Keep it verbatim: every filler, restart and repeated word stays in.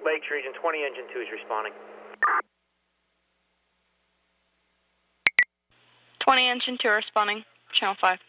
Lakes Region, twenty Engine two is responding. twenty Engine two responding, Channel five.